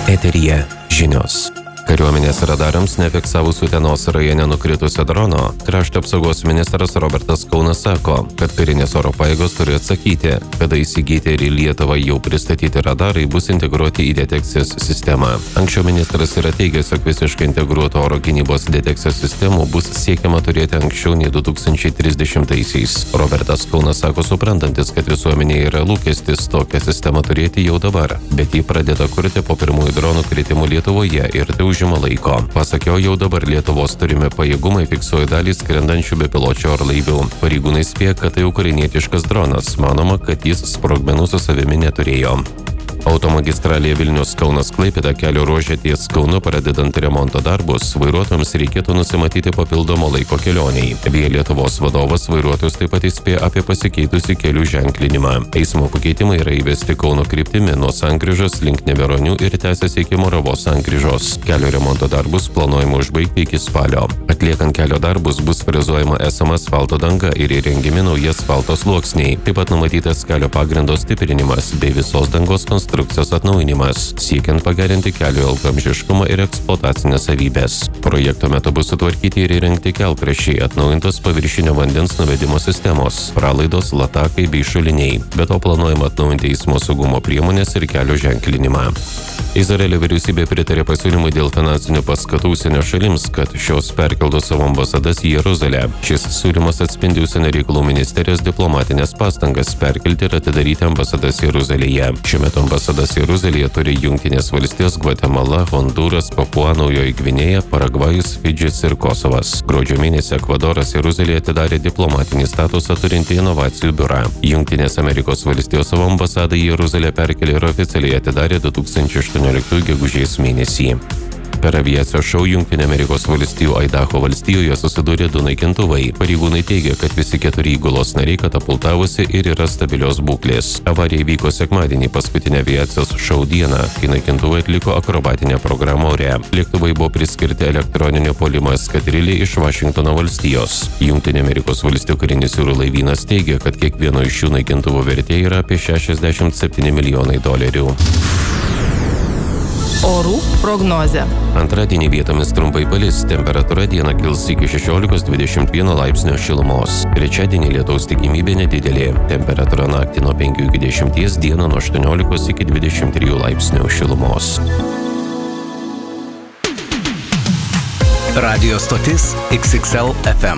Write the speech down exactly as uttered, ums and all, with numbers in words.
Eteryje žinios. Kariuomenės radarams nefiksavus Utenos rajone nukritusio drono, krašto apsaugos ministras Robertas Kaunas sako, kad karinės oro pajėgos turi atsakyti, kada įsigyti ir į Lietuvą jau pristatyti radarai bus integruoti į detekcijos sistemą. Anksčiau ministras yra teigęs, jog visiškai integruoto oro gynybos detekcijos sistemų bus siekiama turėti anksčiau nei du tūkstančiai trisdešimtaisiais. Robertas Kaunas sako suprantantis, kad visuomenėje yra lūkestis tokią sistemą turėti jau dabar, bet jį pradeda kurti po pirmųjų dronų kritimų Lietuvoje ir tai užima laiko. Pasakiau, jau dabar Lietuvos turimi pajėgumai fiksuoja dalį skrendančių bepiločių orlaivių. Pareigūnai spėja, kad tai ukrainietiškas dronas. Manoma, kad jis sprogmenų su savimi neturėjo. Automagistralėje Vilnius-Kaunas-Klaipėda kelio ruože ties Kaunu pradedant remonto darbus, vairuotojams reikėtų nusimatyti papildomo laiko kelioniai. Via Lietuvos vadovas vairuotojus taip pat įspėja apie pasikeitusių kelių ženklinimą. Eismo pakeitimai yra įvesti Kauno kryptimi nuo sankryžos link Neveronių ir tęsiasi iki Moravos sankryžos. Kelio remonto darbus planuojama užbaigti iki spalio. Atliekant kelio darbus bus frezuojama esama asfalto danga ir įrengiami nauji asfalto sluoksniai. Taip pat numatytas kelio pagrindo stiprinimas bei visos dangos konstrukcijos konstrukcijos atnaujinimas, siekiant pagerinti kelio ilgaamžiškumą ir eksploatacinės savybės. Projekto metu bus sutvarkyti ir įrengti kelkraščiai, atnaujintos paviršinio vandens nuvedimo sistemos, pralaidos, latakai bei šuliniai. Be to planuojama atnaujinti eismo saugumo priemonės ir kelio ženklinimą. Izraelio vyriausybė pritarė pasiūlymui dėl finansinių paskatų užsienio šalims, kad šios perkeltų savo ambasadas į Jeruzalę. Šis siūlymas atspindi užsienio reikalų ministerijos diplomatinės pastangas perkelti ir atidaryti ambasadas Jeruzalėje. Šiuo metu ambasadas Jeruzalėje turi Jungtinės valstijos, Gvatemala, Honduras, Papua Naujoji Gvinėja, Paragvajus, Fidžis ir Kosovas. Gruodžio mėnesį Ekvadoras Jeruzalėje atidarė diplomatinį statusą turintį inovacijų biurą. Jungtinės Amerikos valstijos savo ambasadą į Jeruzalę perkelė ir oficialiai atidarė du tūkstančiai aštuonioliktųjų gegužės mėnesį. Per aviacijos šou Jungtinių Amerikos valstijų Aidaho valstijoje susidūrė du naikintuvai. Pareigūnai teigia, kad visi keturi įgulos nariai katapultavosi ir yra stabilios būklės. Avarija įvyko sekmadienį, paskutinę aviacijos šou dieną, kai naikintuvai atliko akrobatinę programą ore. Lėktuvai buvo priskirti elektroninio puolimo eskadrilei iš Vašingtono valstijos. Jungtinių Amerikos valstijų karinis jūrų laivynas teigia, kad kiekvieno iš šių naikintuvų vertė yra apie šešiasdešimt septyni milijonai dolerių. Orų prognozė. Antradienį vietomis trumpai palis, temperatūra dieną kils iki šešiolikos dvidešimt vieno laipsnio šilumos. Trečiadienį lietaus tikimybė nedidelė. Temperatūra naktį nuo penkių iki dešimties, dieną nuo aštuoniolikos iki dvidešimt trijų laipsnių šilumos. Radio stotis X X L F M.